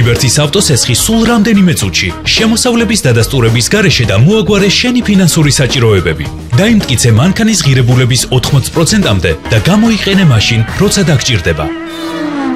ლიბერტის ავტოსესხი სულ რამდენიმე წუთში. შემოსავლების დადასტურების გარეშე და მოაგვარე შენი ფინანსური საჭიროებები. დაიმტკიცე მანქანის ღირებულების 80%-მდე და გამოიყენე მაშინ, როცა დაგჭირდება.